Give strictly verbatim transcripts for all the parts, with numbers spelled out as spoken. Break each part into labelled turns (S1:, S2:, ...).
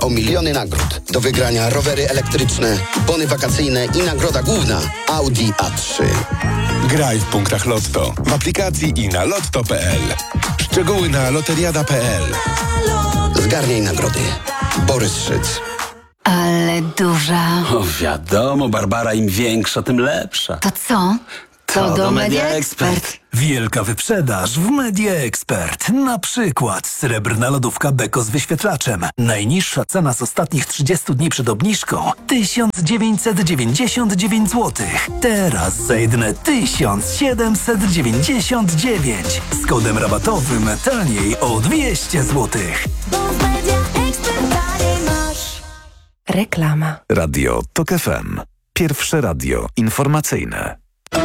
S1: o miliony nagród. Do wygrania rowery elektryczne, bony wakacyjne i nagroda główna Audi A trzy.
S2: Graj w punktach Lotto, w aplikacji i na lotto kropka p l. Szczegóły na loteriada kropka p l.
S1: Zgarniaj nagrody. Borys Szyc.
S3: Ale duża.
S4: O, wiadomo, Barbara, im większa, tym lepsza.
S3: To co? To,
S4: To
S3: do
S4: do
S3: Media
S4: Media
S3: Expert.
S5: Wielka wyprzedaż w Media Expert. Na przykład srebrna lodówka Beko z wyświetlaczem. Najniższa cena z ostatnich trzydziestu dni przed obniżką tysiąc dziewięćset dziewięćdziesiąt dziewięć złotych. Teraz za jedyne tysiąc siedemset dziewięćdziesiąt dziewięć. Z kodem rabatowym taniej o dwieście złotych.
S3: Reklama.
S6: Radio Tok F M. Pierwsze radio informacyjne.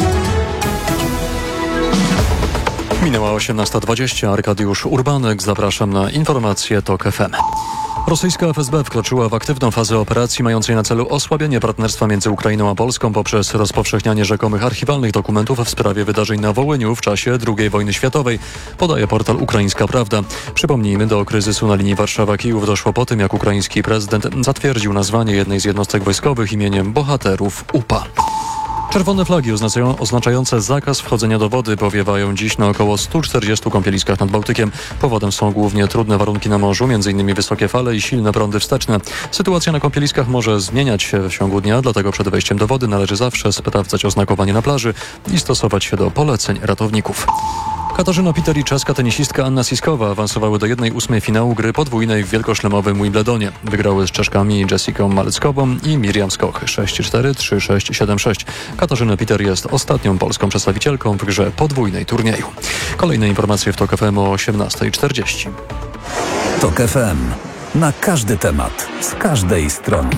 S7: Minęła osiemnasta dwadzieścia. Arkadiusz Urbanek. Zapraszam na informacje Tok F M. Rosyjska F S B wkroczyła w aktywną fazę operacji mającej na celu osłabienie partnerstwa między Ukrainą a Polską poprzez rozpowszechnianie rzekomych archiwalnych dokumentów w sprawie wydarzeń na Wołyniu w czasie drugiej wojny światowej, podaje portal Ukraińska Prawda. Przypomnijmy, do kryzysu na linii Warszawa-Kijów doszło po tym, jak ukraiński prezydent zatwierdził nazwanie jednej z jednostek wojskowych imieniem bohaterów U P A. Czerwone flagi oznaczają, oznaczające zakaz wchodzenia do wody powiewają dziś na około stu czterdziestu kąpieliskach nad Bałtykiem. Powodem są głównie trudne warunki na morzu, m.in. wysokie fale i silne prądy wsteczne. Sytuacja na kąpieliskach może zmieniać się w ciągu dnia, dlatego przed wejściem do wody należy zawsze sprawdzać oznakowanie na plaży i stosować się do poleceń ratowników. Katarzyna Peter i czeska tenisistka Anna Siskowa awansowały do jednej ósmej finału gry podwójnej w wielkoszlemowym Wimbledonie. Wygrały z Czeszkami Jessiką Maleckową i Miriam Skoch sześć cztery, trzy sześć, siedem sześć. Katarzyna Peter jest ostatnią polską przedstawicielką w grze podwójnej turnieju. Kolejne informacje w Tok F M o osiemnasta czterdzieści.
S6: Tok F M. Na każdy temat, z każdej strony.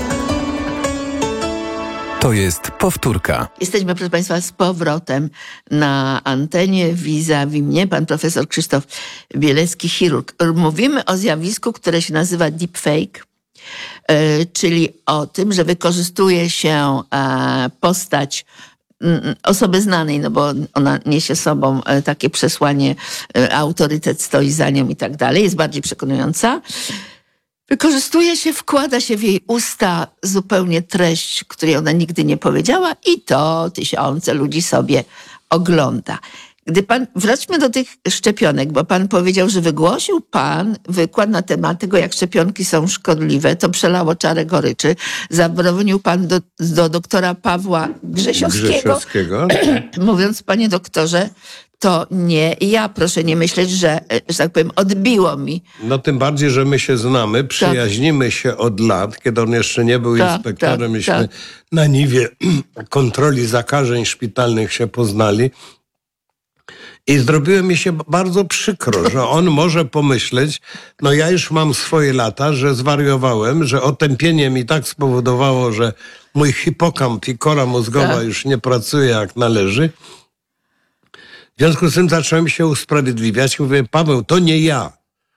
S6: To jest powtórka.
S8: Jesteśmy, proszę Państwa, z powrotem na antenie. Vis-a-vis mnie pan profesor Krzysztof Bielecki, chirurg. Mówimy o zjawisku, które się nazywa deepfake, yy, czyli o tym, że wykorzystuje się yy, postać yy, osoby znanej, no bo ona niesie sobą yy, takie przesłanie, yy, autorytet stoi za nią i tak dalej, jest bardziej przekonująca. Wykorzystuje się, wkłada się w jej usta zupełnie treść, której ona nigdy nie powiedziała i to tysiące ludzi sobie ogląda. Gdy pan, wróćmy do tych szczepionek, bo pan powiedział, że wygłosił pan wykład na temat tego, jak szczepionki są szkodliwe. To przelało czarę goryczy. Zabronił pan do, do doktora Pawła Grzesiowskiego,
S9: Grzesiowskiego.
S8: mówiąc, panie doktorze, to nie ja, proszę nie myśleć, że, że tak powiem, odbiło mi.
S9: No tym bardziej, że my się znamy, przyjaźnimy tak. się od lat, kiedy on jeszcze nie był tak, inspektorem, tak, myśmy tak. na niwie kontroli zakażeń szpitalnych się poznali. I zrobiło mi się bardzo przykro, że on może pomyśleć, no ja już mam swoje lata, że zwariowałem, że otępienie mi tak spowodowało, że mój hipokamp i kora mózgowa tak. już nie pracuje jak należy. W związku z tym zacząłem się usprawiedliwiać. Mówię, Paweł, to nie ja.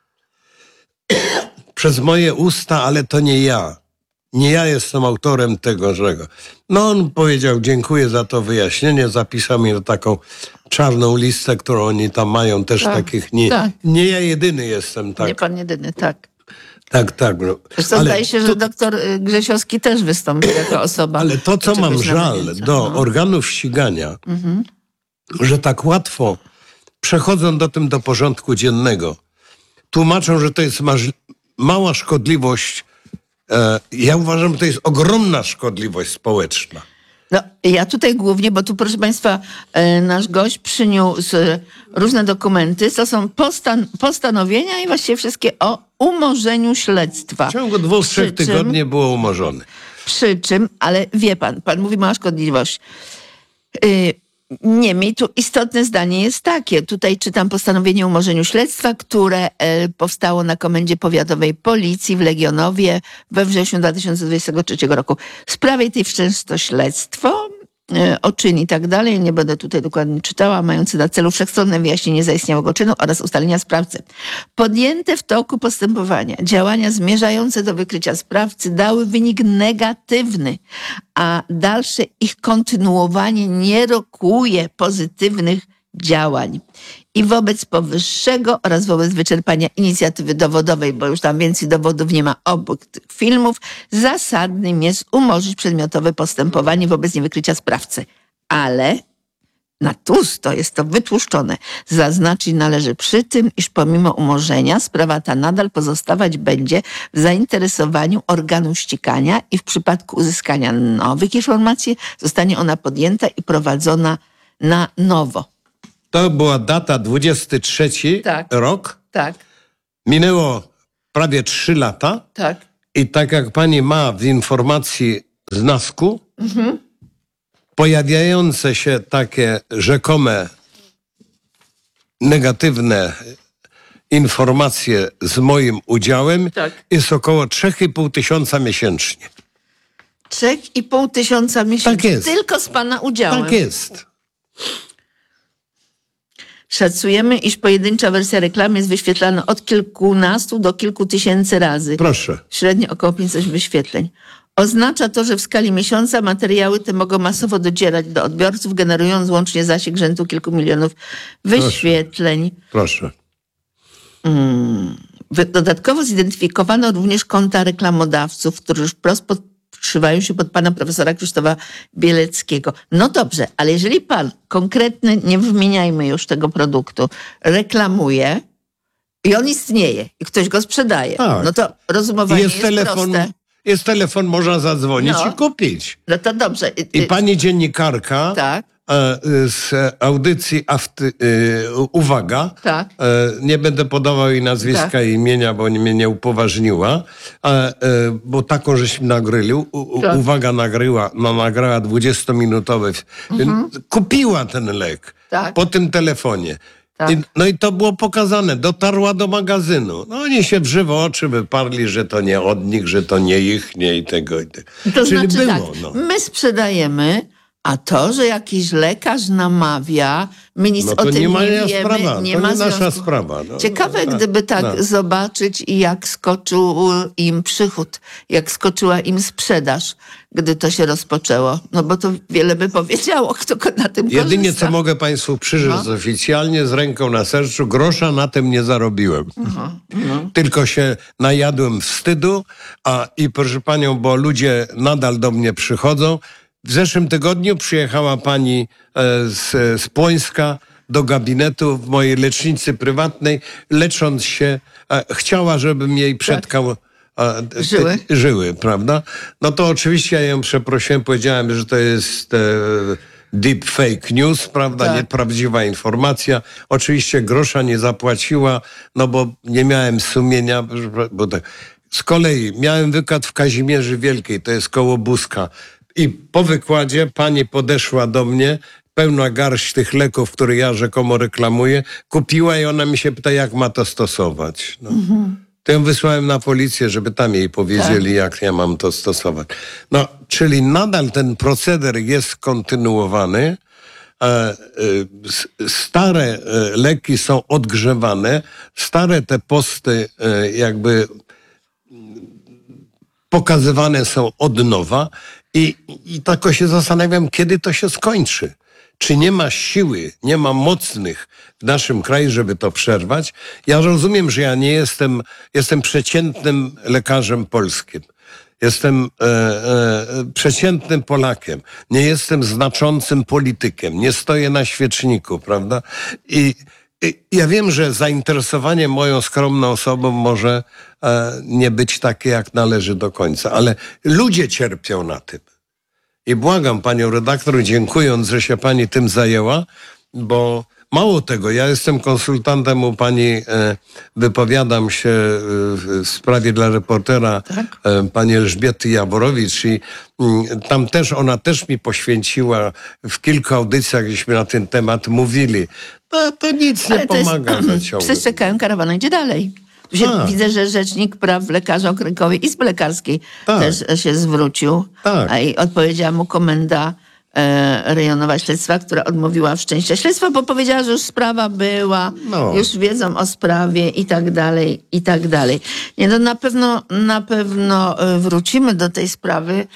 S9: Przez moje usta, ale to nie ja. Nie ja jestem autorem tego, czego. No on powiedział, dziękuję za to wyjaśnienie. Zapisał mnie na taką czarną listę, którą oni tam mają. Też tak, takich. Nie, tak. nie ja jedyny jestem. Tak.
S8: Nie pan jedyny, tak.
S9: Tak, tak. No.
S8: Zresztą ale zdaje się, to, że doktor Grzesiowski też wystąpił jako osoba.
S9: Ale to, co mam żal do no. organów ścigania, mhm. że tak łatwo przechodzą do tym do porządku dziennego. Tłumaczą, że to jest mała szkodliwość. Ja uważam, że to jest ogromna szkodliwość społeczna.
S8: No, ja tutaj głównie, bo tu, proszę Państwa, nasz gość przyniósł różne dokumenty. To są postan- postanowienia i właściwie wszystkie o umorzeniu śledztwa.
S9: W ciągu dwóch, trzech tygodni było umorzone.
S8: Przy czym, ale wie pan, pan mówi mała szkodliwość. Y- Niemniej tu istotne zdanie jest takie. Tutaj czytam postanowienie o umorzeniu śledztwa, które e, powstało na Komendzie Powiatowej Policji w Legionowie we wrześniu dwa tysiące dwudziestego trzeciego roku. W sprawie tej wszczęto śledztwo, e, o czyn i tak dalej. Nie będę tutaj dokładnie czytała, mający na celu wszechstronne wyjaśnienie zaistniałego czynu oraz ustalenia sprawcy. Podjęte w toku postępowania działania zmierzające do wykrycia sprawcy dały wynik negatywny, a dalsze ich kontynuowanie nie rokuje pozytywnych działań. I wobec powyższego oraz wobec wyczerpania inicjatywy dowodowej, bo już tam więcej dowodów nie ma obok tych filmów, zasadnym jest umorzyć przedmiotowe postępowanie wobec niewykrycia sprawcy. Ale na tłusto jest to wytłuszczone. Zaznaczyć należy przy tym, iż pomimo umorzenia sprawa ta nadal pozostawać będzie w zainteresowaniu organu ścigania i w przypadku uzyskania nowych informacji zostanie ona podjęta i prowadzona na nowo.
S9: To była data dwudziesty trzeci
S8: Tak.
S9: rok.
S8: Tak,
S9: Minęło prawie trzy lata.
S8: tak.
S9: I tak jak pani ma w informacji z nasku,
S8: Mhm.
S9: pojawiające się takie rzekome negatywne informacje z moim udziałem
S8: Tak.
S9: jest około trzy i pół tysiąca miesięcznie.
S8: Trzech i pół tysiąca miesięcznie.
S9: Tak jest.
S8: Tylko z pana udziałem.
S9: Tak jest.
S8: Szacujemy, iż pojedyncza wersja reklamy jest wyświetlana od kilkunastu do kilku tysięcy razy.
S9: Proszę.
S8: Średnio około pięćset wyświetleń. Oznacza to, że w skali miesiąca materiały te mogą masowo docierać do odbiorców, generując łącznie zasięg rzędu kilku milionów wyświetleń.
S9: Proszę.
S8: Hmm. Dodatkowo zidentyfikowano również konta reklamodawców, którzy już wprost podszywają się pod pana profesora Krzysztofa Bieleckiego. No dobrze, ale jeżeli pan konkretny, nie wymieniajmy już tego produktu, reklamuje i on istnieje i ktoś go sprzedaje,
S9: Tak.
S8: no to rozumowanie
S9: Jest
S8: jest,
S9: telefon,
S8: proste.
S9: jest telefon, można zadzwonić
S8: No.
S9: i kupić.
S8: No to dobrze.
S9: I pani dziennikarka
S8: Tak.
S9: e, z audycji Afty, e, Uwaga,
S8: Tak.
S9: e, nie będę podawał jej nazwiska
S8: Tak.
S9: i imienia, bo mnie nie upoważniła, e, e, bo taką żeśmy nagryli. U, u,
S8: Tak.
S9: Uwaga nagryła, no, nagrała dwudziestominutowy.
S8: Mhm.
S9: Kupiła ten lek
S8: Tak.
S9: po tym telefonie.
S8: Tak.
S9: I, no i to było pokazane, dotarła do magazynu. No oni się w żywo oczy wyparli, że to nie od nich, że to nie ich, nie i tego. I tego.
S8: To
S9: Czyli
S8: znaczy
S9: było,
S8: tak,
S9: no.
S8: my sprzedajemy, a to, że jakiś lekarz namawia, my nic
S9: No
S8: o
S9: to
S8: tym
S9: nie
S8: nie,
S9: ma
S8: wiemy,
S9: sprawa,
S8: nie
S9: to
S8: ma
S9: nie nasza
S8: związku.
S9: sprawa. No,
S8: Ciekawe,
S9: no, tak,
S8: gdyby tak
S9: tak.
S8: zobaczyć, jak skoczył im przychód, jak skoczyła im sprzedaż, gdy to się rozpoczęło. No bo to wiele by powiedziało, kto na tym
S9: Jedynie
S8: korzysta.
S9: co mogę państwu przyrzec
S8: No.
S9: oficjalnie, z ręką na sercu, grosza na tym nie zarobiłem.
S8: Aha, no.
S9: Tylko się najadłem wstydu, a i proszę panią, bo ludzie nadal do mnie przychodzą. W zeszłym tygodniu przyjechała pani e, z, z Płońska do gabinetu w mojej lecznicy prywatnej, lecząc się, e, chciała, żebym jej przetkał e, te-
S8: Żyły.
S9: żyły, prawda? No to oczywiście ja ją przeprosiłem, powiedziałem, że to jest e, deep fake news, prawda?
S8: Tak.
S9: Nieprawdziwa informacja. Oczywiście grosza nie zapłaciła, no bo nie miałem sumienia, bo tak. Z kolei miałem wykład w Kazimierzy Wielkiej, to jest koło Buska. I po wykładzie pani podeszła do mnie, pełna garść tych leków, które ja rzekomo reklamuję, kupiła i ona mi się pyta, jak ma to stosować. No. To ją wysłałem na policję, żeby tam jej powiedzieli,
S8: Tak.
S9: jak ja mam to stosować. No, czyli nadal ten proceder jest kontynuowany. E, e, s- stare e, leki są odgrzewane, stare te posty e, jakby pokazywane są od nowa i, i tak się zastanawiam, kiedy to się skończy. Czy nie ma siły, nie ma mocnych w naszym kraju, żeby to przerwać? Ja rozumiem, że ja nie jestem, jestem przeciętnym lekarzem polskim. Jestem e, e, przeciętnym Polakiem. Nie jestem znaczącym politykiem. Nie stoję na świeczniku, prawda? I, i ja wiem, że zainteresowanie moją skromną osobą może e, nie być takie, jak należy do końca, ale ludzie cierpią na tym. I błagam panią redaktor, dziękując, że się pani tym zajęła, bo mało tego, ja jestem konsultantem u pani, e, wypowiadam się e, w sprawie dla reportera
S8: Tak.
S9: e, pani Elżbiety Jaworowicz i mm, tam też, ona też mi poświęciła w kilku audycjach, gdzieśmy na ten temat mówili. No to nic nie
S8: Ale to jest-
S9: pomaga. że ciągle.
S8: Psy czekają, karawana idzie dalej. Tu się,
S9: Tak.
S8: widzę, że Rzecznik Praw Lekarza Okręgowej Izby Lekarskiej
S9: Tak.
S8: też się zwrócił.
S9: Tak.
S8: A i odpowiedziała mu komenda e, rejonowa śledztwa, która odmówiła wszczęcia śledztwa, bo powiedziała, że już sprawa była,
S9: No.
S8: już wiedzą o sprawie i tak dalej, i tak dalej. Nie, no na pewno, na pewno e, wrócimy do tej sprawy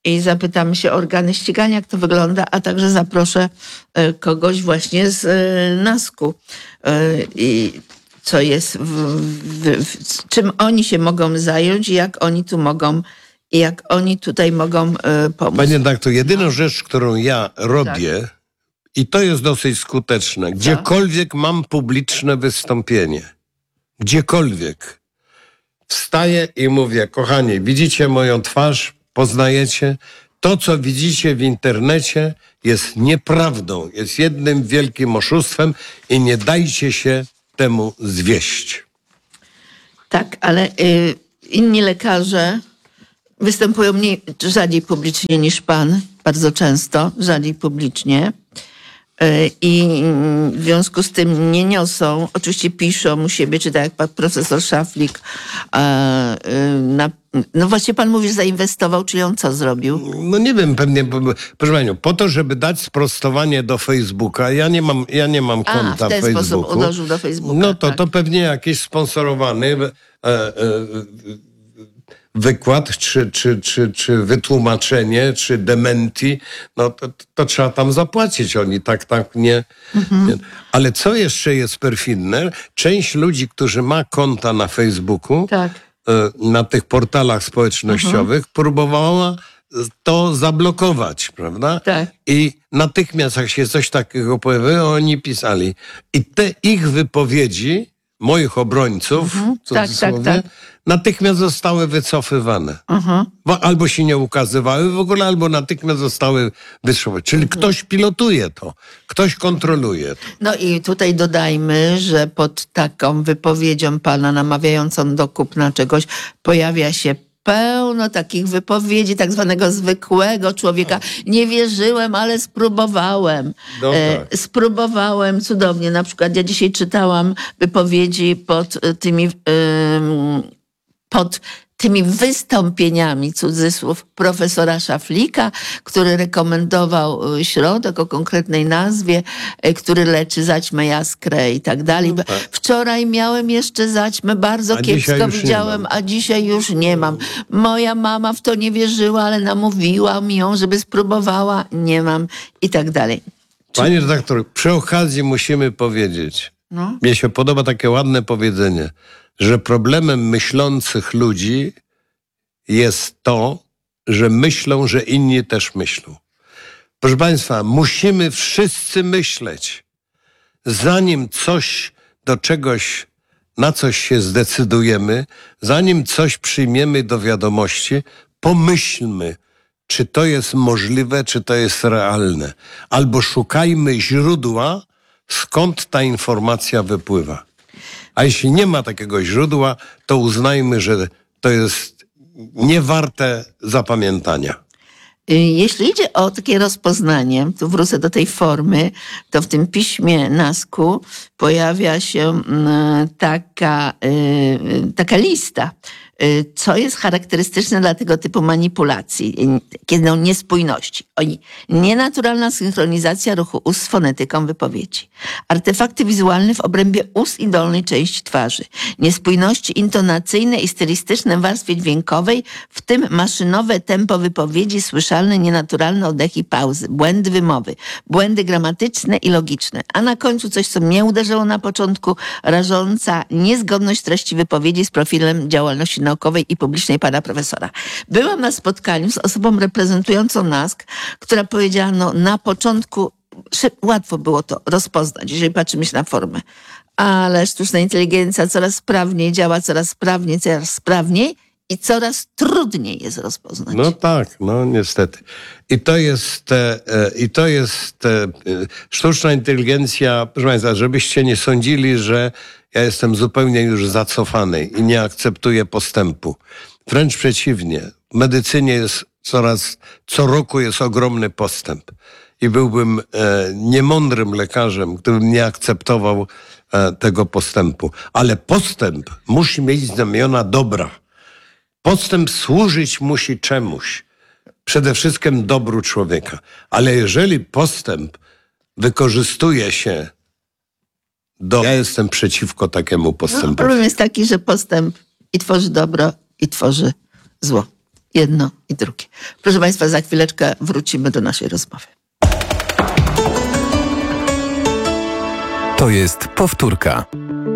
S8: i zapytamy się o organy ścigania, jak to wygląda, a także zaproszę kogoś właśnie z nasku i co jest, w, w, w, czym oni się mogą zająć i jak oni tu mogą, jak oni tutaj mogą pomóc.
S9: Panie redaktor, jedyna rzecz, którą ja robię, tak. i to jest dosyć skuteczne, gdziekolwiek mam publiczne wystąpienie, gdziekolwiek, wstaję i mówię, kochani, widzicie moją twarz, poznajecie? To, co widzicie w internecie, jest nieprawdą, jest jednym wielkim oszustwem i nie dajcie się temu zwieść.
S8: Tak, ale y, inni lekarze występują mniej, rzadziej publicznie niż pan, bardzo często, rzadziej publicznie. I w związku z tym nie niosą, oczywiście piszą u siebie, czy tak jak pan profesor Szaflik, na, no właśnie pan mówi, że zainwestował, czyli on co zrobił?
S9: No nie wiem, pewnie, proszę panią, po to, żeby dać sprostowanie do Facebooka, ja nie mam, ja nie mam konta
S8: A, w ten
S9: w Facebooku.
S8: sposób uderzył do Facebooka.
S9: No to,
S8: tak.
S9: to pewnie jakiś sponsorowany e, e, wykład, czy, czy, czy, czy wytłumaczenie, czy dementi, no to, to trzeba tam zapłacić. Oni tak, tak nie, mhm. nie. Ale co jeszcze jest perfidne? Część ludzi, którzy ma konta na Facebooku, tak. na tych portalach społecznościowych, mhm. próbowała to zablokować, prawda? Tak. I natychmiast, jak się coś takiego pojawiło, oni pisali. I te ich wypowiedzi, moich obrońców, mhm. w cudzysłowie, tak, tak, tak. natychmiast zostały wycofywane. Mhm. Albo się nie ukazywały w ogóle, albo natychmiast zostały wycofywane. Czyli mhm. ktoś pilotuje to, ktoś kontroluje to.
S8: No i tutaj dodajmy, że pod taką wypowiedzią pana namawiającą do kupna czegoś pojawia się pełno takich wypowiedzi tak zwanego zwykłego człowieka. Nie wierzyłem, ale spróbowałem. No tak. e, spróbowałem cudownie. Na przykład ja dzisiaj czytałam wypowiedzi pod tymi, e, pod tymi wystąpieniami, cudzysłów, profesora Szaflika, który rekomendował środek o konkretnej nazwie, który leczy zaćmę, jaskrę i tak dalej. No tak. Wczoraj miałem jeszcze zaćmę, bardzo a kiepsko widziałem, a dzisiaj już nie mam. Moja mama w to nie wierzyła, ale namówiła mi ją, żeby spróbowała. Nie mam i tak dalej.
S9: Panie redaktor, przy okazji musimy powiedzieć, no? Mnie się podoba takie ładne powiedzenie, że problemem myślących ludzi jest to, że myślą, że inni też myślą. Proszę państwa, musimy wszyscy myśleć. Zanim coś do czegoś, na coś się zdecydujemy, zanim coś przyjmiemy do wiadomości, pomyślmy, czy to jest możliwe, czy to jest realne. Albo szukajmy źródła, skąd ta informacja wypływa. A jeśli nie ma takiego źródła, to uznajmy, że to jest niewarte zapamiętania.
S8: Jeśli idzie o takie rozpoznanie, tu wrócę do tej formy, to w tym piśmie nasku pojawia się taka, taka lista, co jest charakterystyczne dla tego typu manipulacji, kiedy niespójności. Oni, nienaturalna synchronizacja ruchu ust z fonetyką wypowiedzi. Artefakty wizualne w obrębie ust i dolnej części twarzy. Niespójności intonacyjne i stylistyczne w warstwie dźwiękowej, w tym maszynowe tempo wypowiedzi, słyszalne, nienaturalne oddechy, pauzy, błędy wymowy, błędy gramatyczne i logiczne. A na końcu coś, co mnie uderzyło na początku, rażąca niezgodność treści wypowiedzi z profilem działalności naukowej i publicznej pana profesora. Byłam na spotkaniu z osobą reprezentującą nask, która powiedziała, no na początku łatwo było to rozpoznać, jeżeli patrzymy się na formę, ale sztuczna inteligencja coraz sprawniej działa, coraz sprawniej, coraz sprawniej i coraz trudniej jest rozpoznać.
S9: No tak, no niestety. I to jest, e, i to jest e, sztuczna inteligencja, proszę państwa, żebyście nie sądzili, że ja jestem zupełnie już zacofany i nie akceptuję postępu. Wręcz przeciwnie. W medycynie jest coraz, co roku jest ogromny postęp. I byłbym e, niemądrym lekarzem, gdybym nie akceptował e, tego postępu. Ale postęp musi mieć znamiona dobra. Postęp służyć musi czemuś. Przede wszystkim dobru człowieka. Ale jeżeli postęp wykorzystuje się do... Ja jestem przeciwko takiemu postępowi.
S8: No, problem jest taki, że postęp i tworzy dobro, i tworzy zło. Jedno i drugie. Proszę Państwa, za chwileczkę wrócimy do naszej rozmowy.
S6: To jest powtórka.